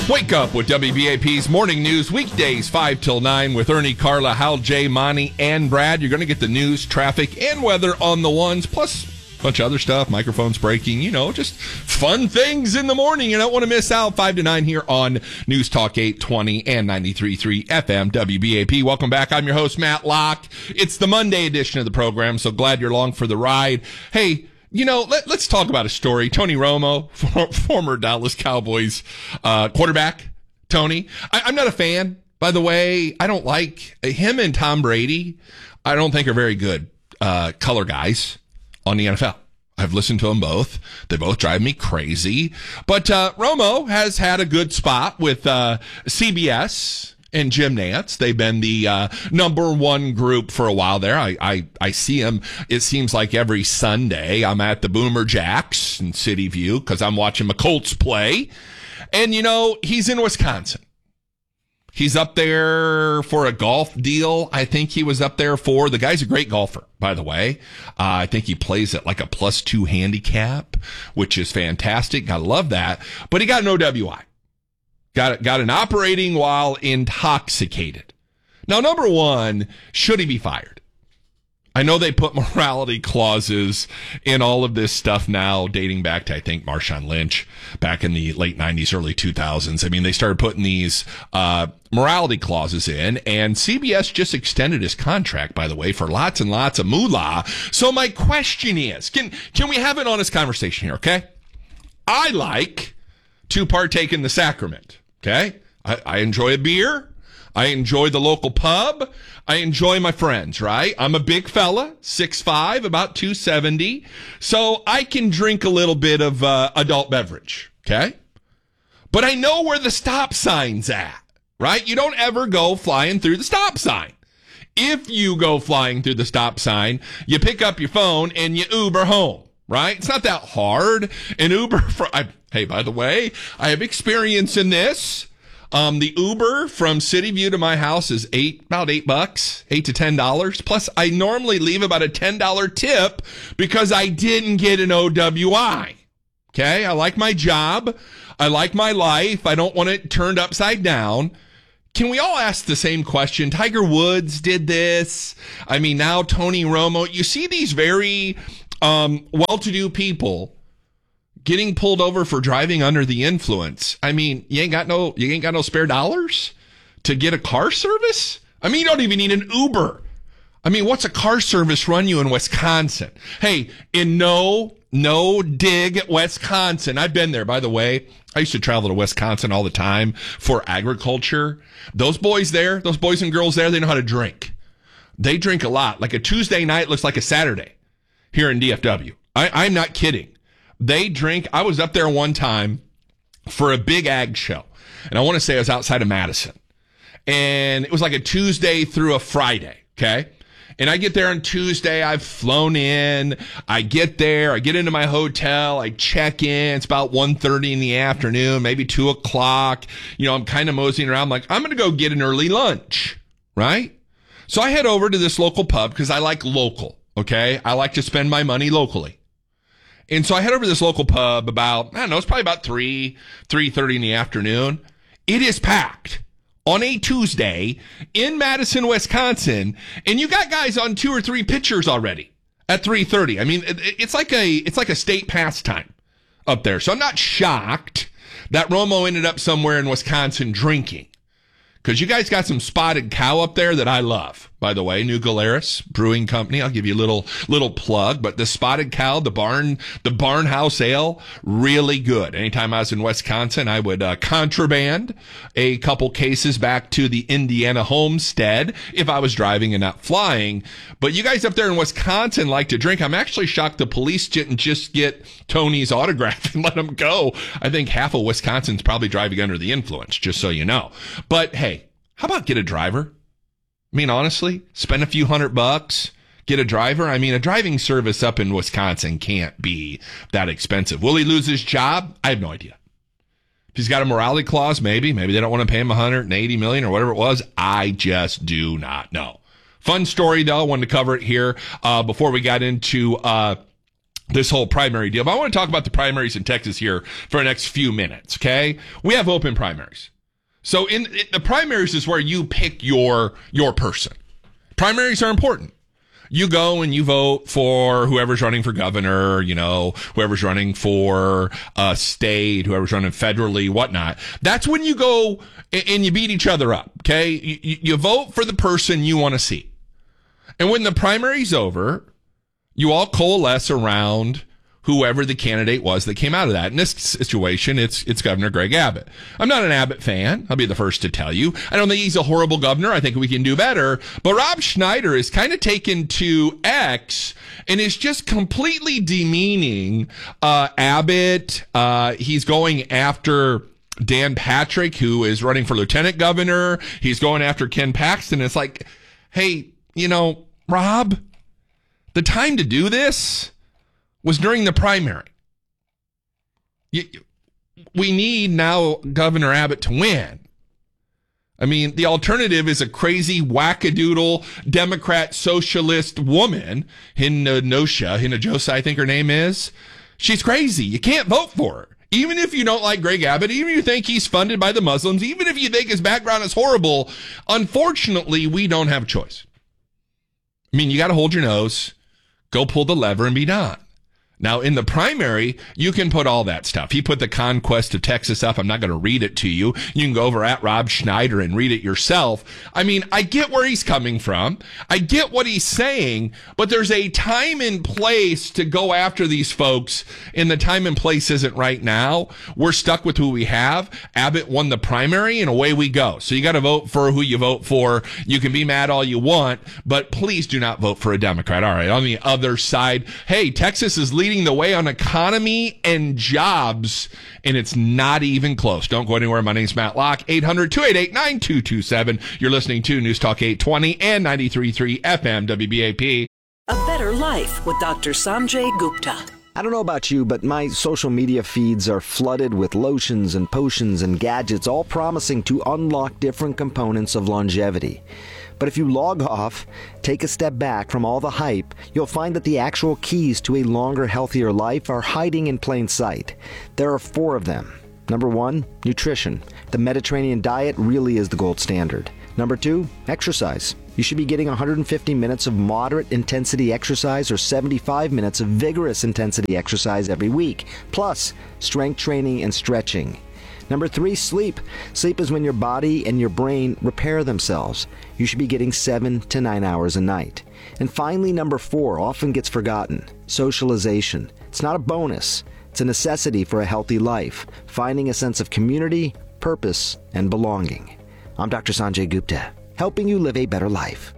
Wake up with WBAP's morning news weekdays 5 till 9 with Ernie, Carla, Hal, Jay, Monty, and Brad. You're going to get the news, traffic, and weather on the ones, plus a bunch of other stuff, microphones breaking, just fun things in the morning. You don't want to miss out. 5 to 9 here on News Talk 820 and 93.3 FM WBAP. Welcome back. I'm your host, Matt Locke. It's the Monday edition of the program, so glad you're along for the ride. Hey, let's talk about a story. Tony Romo, former Dallas Cowboys quarterback. Tony, I'm not a fan, by the way. I don't like him and Tom Brady. I don't think are very good color guys on the NFL. I've listened to them both. They both drive me crazy. But Romo has had a good spot with CBS and Jim Nantz. They've been the number one group for a while there. I see him, it seems like every Sunday. I'm at the Boomer Jacks in City View because I'm watching my Colts play. And, he's in Wisconsin. He's up there for a golf deal. I think he was up there the guy's a great golfer, by the way. I think he plays at like a +2 handicap, which is fantastic. Gotta love that. But he got an OWI. Got an operating while intoxicated. Now, number one, should he be fired? I know they put morality clauses in all of this stuff now, dating back to, I think, Marshawn Lynch back in the late 90s, early 2000s. I mean, they started putting these morality clauses in, and CBS just extended his contract, by the way, for lots and lots of moolah. So my question is, can we have an honest conversation here, okay? I like to partake in the sacrament, okay? I enjoy a beer. I enjoy the local pub. I enjoy my friends, right? I'm a big fella, 6'5", about 270. So I can drink a little bit of adult beverage, okay? But I know where the stop sign's at, right? You don't ever go flying through the stop sign. If you go flying through the stop sign, you pick up your phone and you Uber home, right? It's not that hard. An Uber, hey, by the way, I have experience in this. The Uber from City View to my house is about $8, $8 to $10. Plus, I normally leave about a $10 tip because I didn't get an OWI. Okay. I like my job. I like my life. I don't want it turned upside down. Can we all ask the same question? Tiger Woods did this. I mean, now Tony Romo, you see these very, well-to-do people getting pulled over for driving under the influence. I mean, you ain't got no spare dollars to get a car service? I mean, you don't even need an Uber. I mean, what's a car service run you in Wisconsin? Hey, in no dig Wisconsin. I've been there, by the way. I used to travel to Wisconsin all the time for agriculture. Those boys and girls there, they know how to drink. They drink a lot. Like a Tuesday night looks like a Saturday here in DFW. I'm not kidding. They drink. I was up there one time for a big ag show, and I want to say I was outside of Madison, and it was like a Tuesday through a Friday, okay? And I get there on Tuesday. I've flown in. I get there. I get into my hotel. I check in. It's about 1:30 in the afternoon, maybe 2 o'clock. I'm kind of moseying around. I'm like, I'm going to go get an early lunch, right? So I head over to this local pub because I like local, okay? I like to spend my money locally. And so I head over to this local pub about, it's probably about 3:30 in the afternoon. It is packed on a Tuesday in Madison, Wisconsin. And you got guys on 2 or 3 pitchers already at 3:30. I mean, it's like a state pastime up there. So I'm not shocked that Romo ended up somewhere in Wisconsin drinking. Because you guys got some Spotted Cow up there that I love. By the way, New Glarus Brewing Company. I'll give you a little plug. But the Spotted Cow, the Barnhouse Ale, really good. Anytime I was in Wisconsin, I would contraband a couple cases back to the Indiana homestead if I was driving and not flying. But you guys up there in Wisconsin like to drink. I'm actually shocked the police didn't just get Tony's autograph and let him go. I think half of Wisconsin's probably driving under the influence, just so you know. But hey, how about get a driver? I mean, honestly, spend a few $100, get a driver. I mean, a driving service up in Wisconsin can't be that expensive. Will he lose his job? I have no idea. If he's got a morality clause, maybe they don't want to pay him $180 million or whatever it was. I just do not know. Fun story though. I wanted to cover it here before we got into this whole primary deal. But I want to talk about the primaries in Texas here for the next few minutes, okay? We have open primaries. So in the primaries is where you pick your person. Primaries are important. You go and you vote for whoever's running for governor, whoever's running for state, whoever's running federally, whatnot. That's when you go and you beat each other up, okay? You vote for the person you want to see. And when the primary's over, you all coalesce around whoever the candidate was that came out of that. In this situation, it's Governor Greg Abbott. I'm not an Abbott fan. I'll be the first to tell you. I don't think he's a horrible governor. I think we can do better. But Rob Schneider is kind of taken to X and is just completely demeaning Abbott. He's going after Dan Patrick, who is running for lieutenant governor. He's going after Ken Paxton. It's like, hey, Rob, the time to do this was during the primary. We need now Governor Abbott to win. I mean, the alternative is a crazy wackadoodle Democrat socialist woman, Hinojosa, I think her name is. She's crazy. You can't vote for her. Even if you don't like Greg Abbott, even if you think he's funded by the Muslims, even if you think his background is horrible, unfortunately, we don't have a choice. I mean, you got to hold your nose, go pull the lever, and be done. Now, in the primary, you can put all that stuff. He put the Conquest of Texas up. I'm not going to read it to you. You can go over at Rob Schneider and read it yourself. I mean, I get where he's coming from. I get what he's saying, but there's a time and place to go after these folks, and the time and place isn't right now. We're stuck with who we have. Abbott won the primary, and away we go. So you got to vote for who you vote for. You can be mad all you want, but please do not vote for a Democrat. All right, on the other side, hey, Texas is leading the way on economy and jobs, and it's not even close. Don't go anywhere. My name's Matt Locke, 800-288-9227. You're listening to News Talk 820 and 93.3 FM WBAP. A better life with Dr. Sanjay Gupta. I don't know about you, but my social media feeds are flooded with lotions and potions and gadgets, all promising to unlock different components of longevity. But if you log off, take a step back from all the hype, you'll find that the actual keys to a longer, healthier life are hiding in plain sight. There are 4 of them. Number 1, nutrition. The Mediterranean diet really is the gold standard. Number 2, exercise. You should be getting 150 minutes of moderate intensity exercise or 75 minutes of vigorous intensity exercise every week, plus strength training and stretching. Number 3, sleep. Sleep is when your body and your brain repair themselves. You should be getting 7 to 9 hours a night. And finally, number 4 often gets forgotten. Socialization. It's not a bonus. It's a necessity for a healthy life, finding a sense of community, purpose, and belonging. I'm Dr. Sanjay Gupta, helping you live a better life.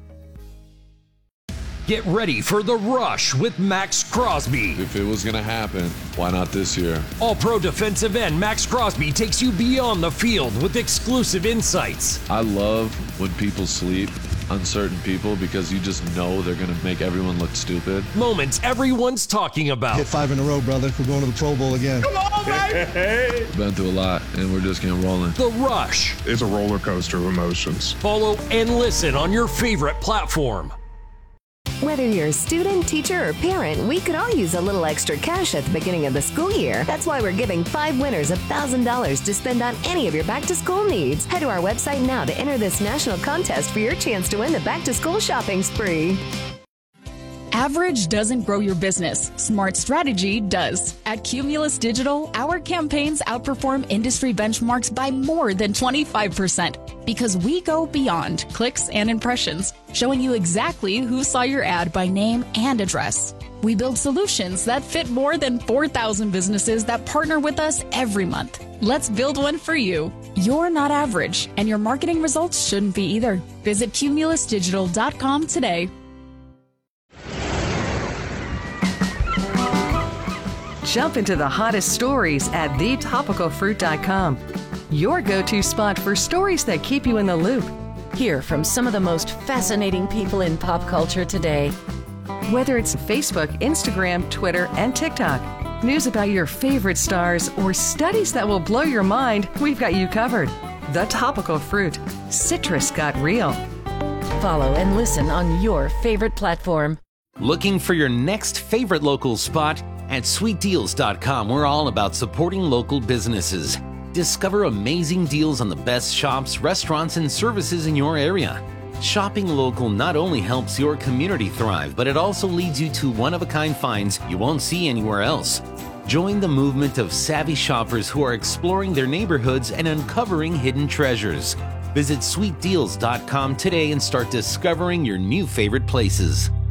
Get ready for The Rush with Max Crosby. If it was going to happen, why not this year? All-pro defensive end Max Crosby takes you beyond the field with exclusive insights. I love when people sleep on certain people because you just know they're going to make everyone look stupid. Moments everyone's talking about. Hit 5 in a row, brother. We're going to the Pro Bowl again. Come on, baby! Been through a lot, and we're just getting rolling. The Rush. It's a roller coaster of emotions. Follow and listen on your favorite platform. Whether you're a student, teacher, or parent, we could all use a little extra cash at the beginning of the school year. That's why we're giving 5 winners $1,000 to spend on any of your back-to-school needs. Head to our website now to enter this national contest for your chance to win the back-to-school shopping spree. Average doesn't grow your business. Smart strategy does. At Cumulus Digital, our campaigns outperform industry benchmarks by more than 25% because we go beyond clicks and impressions, showing you exactly who saw your ad by name and address. We build solutions that fit more than 4,000 businesses that partner with us every month. Let's build one for you. You're not average, and your marketing results shouldn't be either. Visit cumulusdigital.com today. Jump into the hottest stories at thetopicalfruit.com. Your go-to spot for stories that keep you in the loop. Hear from some of the most fascinating people in pop culture today. Whether it's Facebook, Instagram, Twitter, and TikTok, news about your favorite stars, or studies that will blow your mind, we've got you covered. The Topical Fruit. Citrus got real. Follow and listen on your favorite platform. Looking for your next favorite local spot? At sweetdeals.com, we're all about supporting local businesses. Discover amazing deals on the best shops, restaurants, and services in your area. Shopping local not only helps your community thrive, but it also leads you to one-of-a-kind finds you won't see anywhere else. Join the movement of savvy shoppers who are exploring their neighborhoods and uncovering hidden treasures. Visit sweetdeals.com today and start discovering your new favorite places.